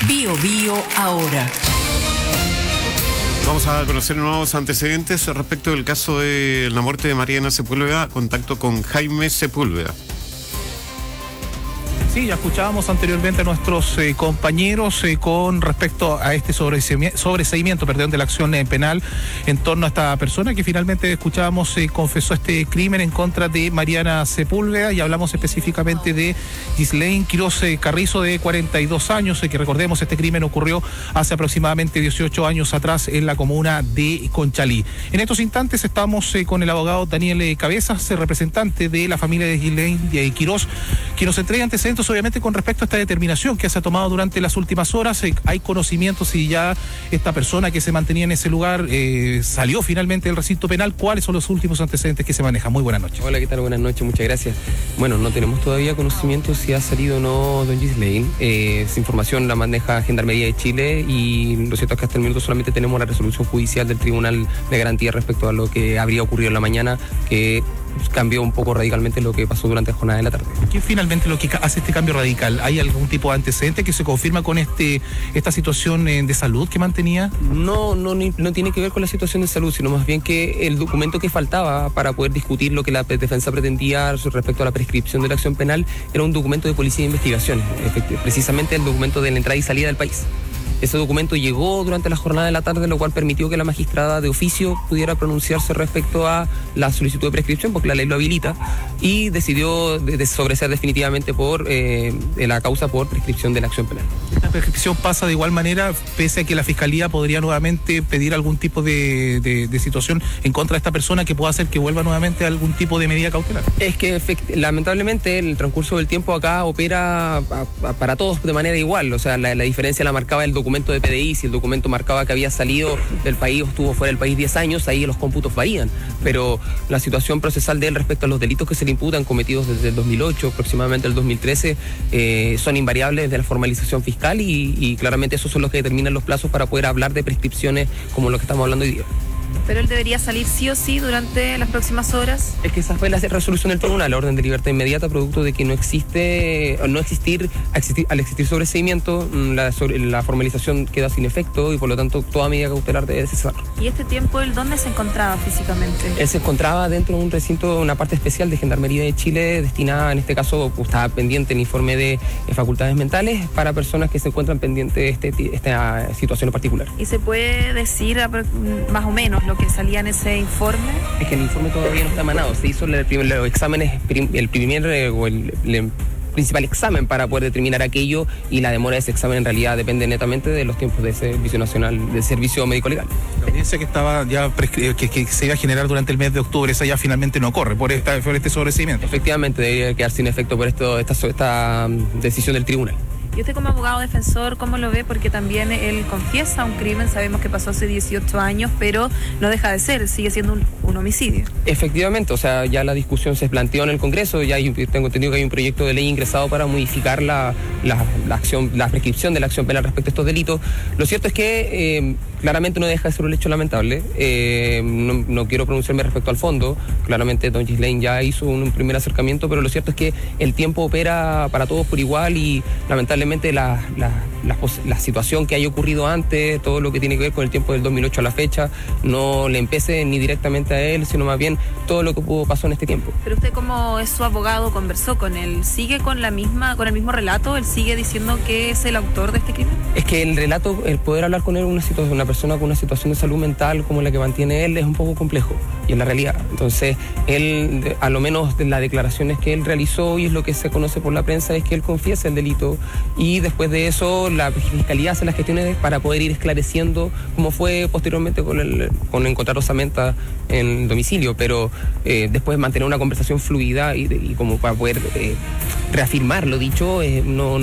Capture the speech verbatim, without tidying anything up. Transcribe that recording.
Bio Bio ahora. Vamos a conocer nuevos antecedentes respecto del caso de la muerte de Mariana Sepúlveda. Contacto con Jaime Sepúlveda. Sí, ya escuchábamos anteriormente a nuestros eh, compañeros eh, con respecto a este sobreseimiento, sobreseimiento perdón, de la acción eh, penal en torno a esta persona que finalmente escuchábamos eh, confesó este crimen en contra de Mariana Sepúlveda, y hablamos específicamente de Ghislaine Quiroz eh, Carrizo, de cuarenta y dos años, eh, que recordemos este crimen ocurrió hace aproximadamente dieciocho años atrás en la comuna de Conchalí. En estos instantes estamos eh, con el abogado Daniel eh, Cabezas, eh, representante de la familia de Ghislaine eh, Quiroz, que nos entrega antecedentes obviamente con respecto a esta determinación que se ha tomado durante las últimas horas. Eh, hay conocimientos si ya esta persona que se mantenía en ese lugar eh, salió finalmente del recinto penal. ¿Cuáles son los últimos antecedentes que se manejan? Muy buenas noches. Hola, ¿qué tal? Buenas noches, muchas gracias. Bueno, no tenemos todavía conocimiento si ha salido o no don Ghislaine. Eh, esa información la maneja Gendarmería de Chile, y lo cierto es que hasta el minuto solamente tenemos la resolución judicial del Tribunal de Garantía respecto a lo que habría ocurrido en la mañana, que cambió un poco radicalmente lo que pasó durante la jornada de la tarde. ¿Qué es finalmente lo que hace este cambio radical? ¿Hay algún tipo de antecedente que se confirma con este esta situación de salud que mantenía? No, no, no tiene que ver con la situación de salud, sino más bien que el documento que faltaba para poder discutir lo que la defensa pretendía respecto a la prescripción de la acción penal era un documento de policía de investigaciones, precisamente el documento de la entrada y salida del país. Ese documento llegó durante la jornada de la tarde, lo cual permitió que la magistrada de oficio pudiera pronunciarse respecto a la solicitud de prescripción, porque la ley lo habilita, y decidió de, de sobreseer definitivamente por eh, la causa por prescripción de la acción penal. ¿La prescripción pasa de igual manera, pese a que la Fiscalía podría nuevamente pedir algún tipo de, de, de situación en contra de esta persona que pueda hacer que vuelva nuevamente a algún tipo de medida cautelar? Es que lamentablemente el transcurso del tiempo acá opera a, a, para todos de manera igual. O sea, la, la diferencia la marcaba el documento de P D I. Si el documento marcaba que había salido del país o estuvo fuera del país diez años, ahí los cómputos varían. Pero la situación procesal de él respecto a los delitos que se le imputan cometidos desde el dos mil ocho, aproximadamente el dos mil trece, eh, son invariables de la formalización fiscal, y, y claramente esos son los que determinan los plazos para poder hablar de prescripciones como lo que estamos hablando hoy día. ¿Pero él debería salir sí o sí durante las próximas horas? Es que esa fue la resolución del tribunal, la orden de libertad inmediata, producto de que no existe, no existir, existir al existir sobreseimiento, la, sobre, la formalización queda sin efecto, y por lo tanto toda medida cautelar debe cesar. ¿Y este tiempo él dónde se encontraba físicamente? Él se encontraba dentro de un recinto, una parte especial de Gendarmería de Chile, destinada, en este caso, estaba pendiente el informe de eh, facultades mentales para personas que se encuentran pendientes de este, esta situación en particular. ¿Y se puede decir más o menos lo que salía en ese informe? Es que el informe todavía no está emanado. Se hizo el primer, los exámenes, el primer o el, el principal examen para poder determinar aquello, y la demora de ese examen en realidad depende netamente de los tiempos de Servicio Nacional de Servicio Médico Legal. La audiencia que estaba ya prescri- que, que se iba a generar durante el mes de octubre, esa ya finalmente no corre por, esta, por este sobreseimiento. Efectivamente, debería quedar sin efecto por esto, esta, esta decisión del tribunal. ¿Y usted como abogado defensor cómo lo ve? Porque también él confiesa un crimen, sabemos que pasó hace dieciocho años, pero no deja de ser, sigue siendo un, un homicidio. Efectivamente, o sea, ya la discusión se planteó en el Congreso, ya hay, tengo entendido que hay un proyecto de ley ingresado para modificar la, la, la acción, la prescripción de la acción penal respecto a estos delitos. Lo cierto es que eh, claramente no deja de ser un hecho lamentable, eh, no, no quiero pronunciarme respecto al fondo, claramente don Ghislaine ya hizo un, un primer acercamiento, pero lo cierto es que el tiempo opera para todos por igual, y lamentablemente La, la, la, la situación que haya ocurrido antes, todo lo que tiene que ver con el tiempo del dos mil ocho a la fecha, no le empece ni directamente a él, sino más bien todo lo que pudo pasar en este tiempo. Pero usted, como es su abogado, conversó con él, ¿sigue con la misma, con el mismo relato? ¿Él sigue diciendo que es el autor de este crimen? Es que el relato, el poder hablar con él, una situación, una persona con una situación de salud mental como la que mantiene él, es un poco complejo, y es la realidad. Entonces, él, a lo menos de las declaraciones que él realizó, y es lo que se conoce por la prensa, es que él confiesa el delito, y después de eso la Fiscalía hace las gestiones para poder ir esclareciendo cómo fue posteriormente con el con encontrar osamenta en el domicilio, pero eh, después mantener una conversación fluida y, y como para poder eh, reafirmar lo dicho, eh, no, no